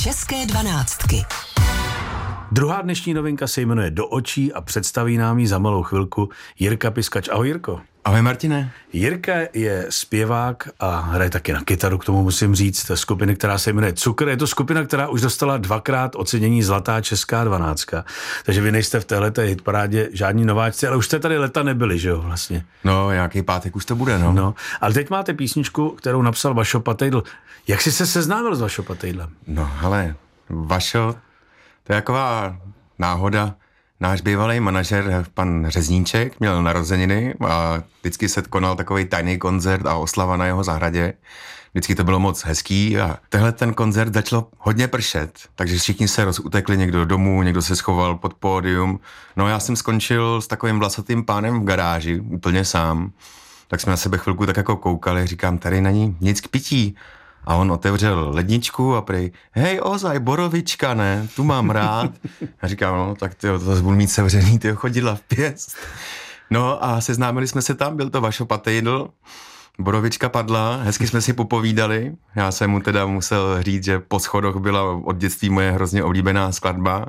České dvanáctky. Druhá dnešní novinka se jmenuje Do očí a představí nám ji za malou chvilku Jirka Piskač. Ahoj, Jirko. Ahoj, Martine. Jirka je zpěvák a hraje taky na kytaru, k tomu musím říct. To je skupiny, která se jmenuje Cukr. Je to skupina, která už dostala 2krát ocenění Zlatá česká dvanáctka. Takže vy nejste v téhleté hitparádě žádní nováčci, ale už jste tady leta nebyli, že jo, vlastně. No, nějaký pátek už to bude, no. No, ale teď máte písničku, kterou napsal Vašo Patejdl. Jak jsi se seznámil s Vašo Patejdlem? No, hele, Vašo, to je taková náhoda. Náš bývalý manažer, pan Řezníček, měl narozeniny a vždycky se konal takový tajný koncert a oslava na jeho zahradě. Vždycky to bylo moc hezký a tenhle ten koncert začalo hodně pršet, takže všichni se utekli někdo domů, někdo se schoval pod pódium. No já jsem skončil s takovým vlasatým pánem v garáži, úplně sám. Tak jsme na sebe chvilku tak jako koukali, říkám, tady není nic k pití. A on otevřel ledničku a prej, hej, ozaj, borovička, ne, tu mám rád. A říkám, no, tak tyjo, to budu mít sevřený, tyjo, chodidla v pěst. No a seznámili jsme se tam, byl to Vašo Patejdl, borovička padla, hezky jsme si popovídali. Já jsem mu teda musel říct, že Po schodoch byla od dětství moje hrozně oblíbená skladba.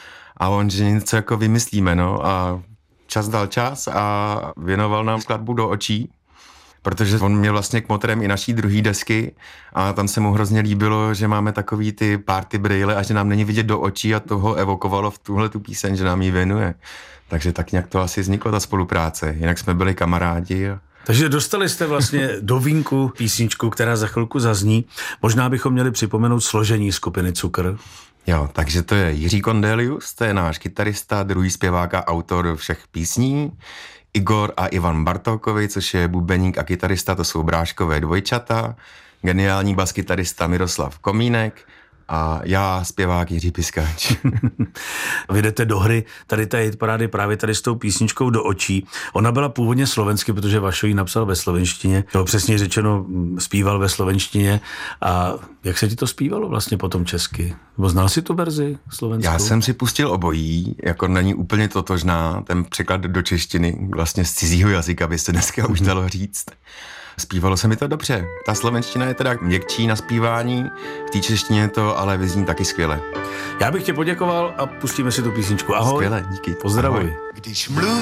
A on, že něco jako vymyslíme, no. A čas dal čas a věnoval nám skladbu Do očí. Protože on měl vlastně kmotrem i naší druhý desky a tam se mu hrozně líbilo, že máme takový ty party brýle a že nám není vidět do očí a toho evokovalo v tuhle tu píseň, že nám ji věnuje. Takže tak nějak to asi vzniklo, ta spolupráce. Jinak jsme byli kamarádi. Takže dostali jste vlastně do vínku písničku, která za chvilku zazní. Možná bychom měli připomenout složení skupiny Cukr. Jo, takže to je Jiří Kondelius, to je náš kytarista, druhý zpěvák a autor všech písní. Igor a Ivan Bartolkovi, což je bubeník a kytarista, to jsou bráškové dvojčata, geniální baskytarista Miroslav Komínek a já, zpěvák Jiří Piskač. Vy jdete do hry tady té hitparády právě tady s tou písničkou Do očí. Ona byla původně slovensky, protože Vašo ji napsal ve slovenštině, no, přesně řečeno zpíval ve slovenštině. A jak se ti to zpívalo vlastně potom česky? Nebo znal jsi tu verzi slovenskou? Já jsem si pustil obojí, jako není úplně totožná, ten překlad do češtiny, vlastně z cizího jazyka by se dneska už dalo říct. Zpívalo se mi to dobře. Ta slovenština je teda měkčí na zpívání, v té češtině to ale vyzní taky skvěle. Já bych tě poděkoval a pustíme si tu písničku. Ahoj. Skvěle, díky. Pozdravuj. Ahoj. Když mluví